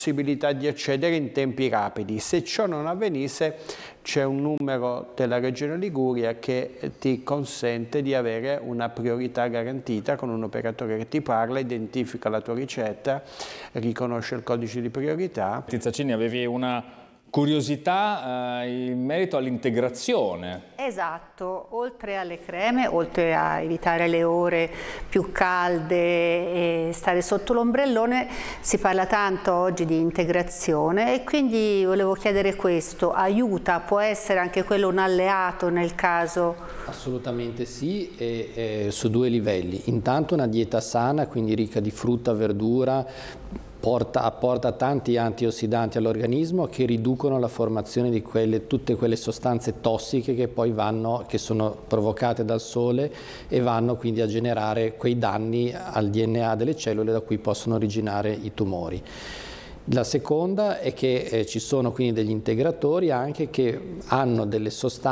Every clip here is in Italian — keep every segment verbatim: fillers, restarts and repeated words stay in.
possibilità di accedere in tempi rapidi. Se ciò non avvenisse, c'è un numero della Regione Liguria che ti consente di avere una priorità garantita con un operatore che ti parla, identifica la tua ricetta, riconosce il codice di priorità. Tizzacini, avevi una curiosità eh, in merito all'integrazione. Esatto, oltre alle creme, oltre a evitare le ore più calde e stare sotto l'ombrellone, si parla tanto oggi di integrazione e quindi volevo chiedere questo: aiuta, può essere anche quello un alleato nel caso? Assolutamente sì, e, e su due livelli. Intanto una dieta sana, quindi ricca di frutta, verdura, Porta, apporta tanti antiossidanti all'organismo che riducono la formazione di quelle, tutte quelle sostanze tossiche che poi vanno, che sono provocate dal sole e vanno quindi a generare quei danni al D N A delle cellule da cui possono originare i tumori. La seconda è che eh, ci sono quindi degli integratori anche che hanno delle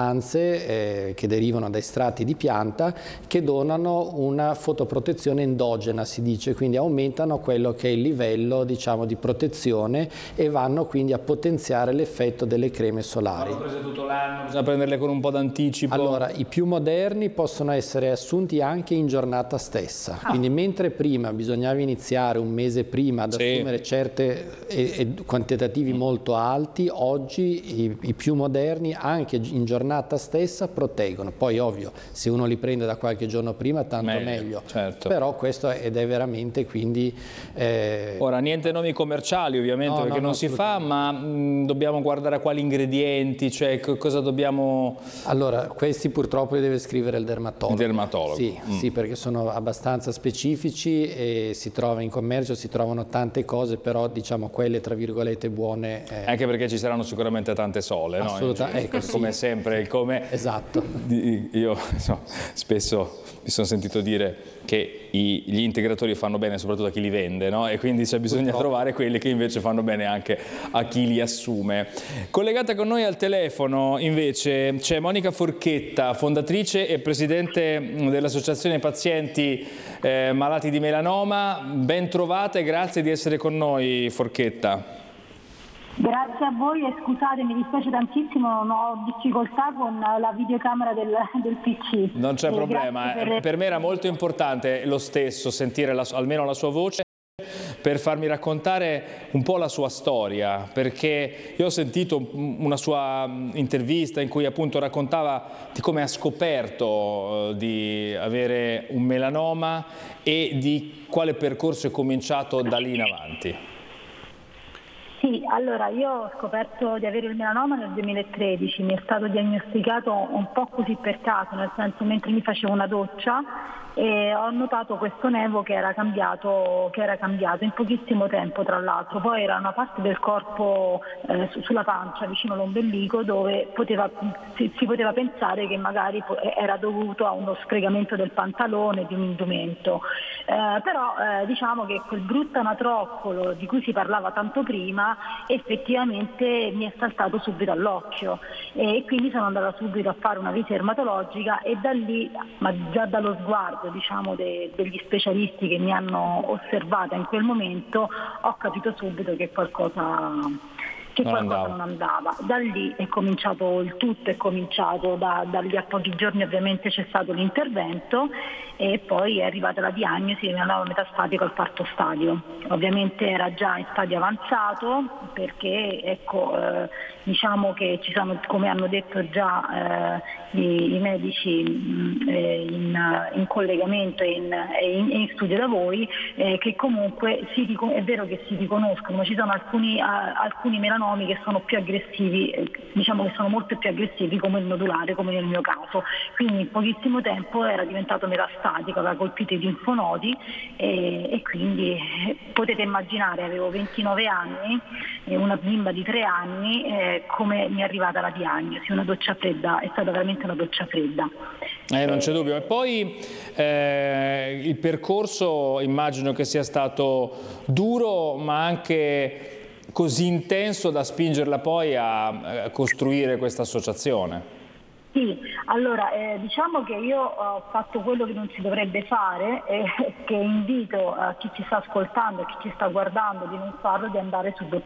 sostanze eh, che derivano da estratti di pianta che donano una fotoprotezione endogena, si dice, quindi aumentano quello che è il livello, diciamo, di protezione e vanno quindi a potenziare l'effetto delle creme solari. Vanno prese tutto l'anno, bisogna prenderle con un po' d'anticipo. Allora, i più moderni possono essere assunti anche in giornata stessa, ah. quindi mentre prima bisognava iniziare un mese prima ad sì. assumere certe E, e quantitativi molto alti, oggi i, i più moderni anche in giornata stessa proteggono. Poi ovvio, se uno li prende da qualche giorno prima tanto meglio, meglio. Certo. Però questo ed è veramente quindi eh... ora niente nomi commerciali ovviamente, no, perché no, non no, si fa, ma mh, dobbiamo guardare a quali ingredienti, cioè cosa dobbiamo... Allora, questi purtroppo li deve scrivere il dermatologo. Il dermatologo. Sì, mm. sì, perché sono abbastanza specifici e si trova in commercio, si trovano tante cose, però diciamo quelle tra virgolette buone. Eh. Anche perché ci saranno sicuramente tante sole, assolutamente, no? ecco, come sì. sempre, come esatto. Io so, spesso mi sono sentito dire che i, gli integratori fanno bene soprattutto a chi li vende, no? E quindi cioè, bisogna Purtroppo. trovare quelli che invece fanno bene anche a chi li assume. Collegata con noi al telefono invece c'è Monica Forchetta, fondatrice e presidente dell'Associazione Pazienti eh, Malati di Melanoma. Ben trovata e grazie di essere con noi, Forchetta. Grazie a voi e scusate, mi dispiace tantissimo, non ho difficoltà con la videocamera del, del P C. Non c'è eh, problema, per... per me era molto importante lo stesso sentire la, almeno la sua voce per farmi raccontare un po' la sua storia, perché io ho sentito una sua intervista in cui appunto raccontava di come ha scoperto di avere un melanoma e di quale percorso è cominciato da lì in avanti. Sì, allora io ho scoperto di avere il melanoma nel duemilatredici, mi è stato diagnosticato un po' così per caso, nel senso mentre mi facevo una doccia e ho notato questo nevo che era cambiato, che era cambiato in pochissimo tempo tra l'altro, poi era una parte del corpo eh, sulla pancia vicino all'ombelico dove poteva, si, si poteva pensare che magari era dovuto a uno sfregamento del pantalone, di un indumento, eh, però eh, diciamo che quel brutto anatroccolo di cui si parlava tanto prima effettivamente mi è saltato subito all'occhio e quindi sono andata subito a fare una visita dermatologica e da lì, ma già dallo sguardo diciamo de, degli specialisti che mi hanno osservata in quel momento ho capito subito che qualcosa che non qualcosa andava. non andava. Da lì è cominciato il tutto, è cominciato da, da lì a pochi giorni ovviamente c'è stato l'intervento e poi è arrivata la diagnosi di melanoma metastatica al quarto stadio. Ovviamente era già in stadio avanzato perché ecco eh, diciamo che ci sono, come hanno detto già eh, i, i medici mh, eh, in, in collegamento e in, in, in studio da voi, eh, che comunque si, è vero che si riconoscono, ma ci sono alcuni, a, alcuni melanomi che sono più aggressivi, eh, diciamo che sono molto più aggressivi come il nodulare, come nel mio caso, quindi in pochissimo tempo era diventato metastatico, aveva colpito i linfonodi e, e quindi eh, potete immaginare, avevo ventinove anni e una bimba di tre anni, eh, come mi è arrivata la diagnosi, una doccia fredda, è stata veramente una doccia fredda. Eh, non c'è dubbio. E poi eh, il percorso immagino che sia stato duro ma anche così intenso da spingerla poi a, a costruire questa associazione. Sì, allora eh, diciamo che io ho fatto quello che non si dovrebbe fare e che invito a chi ci sta ascoltando e chi ci sta guardando di non farlo, di andare su w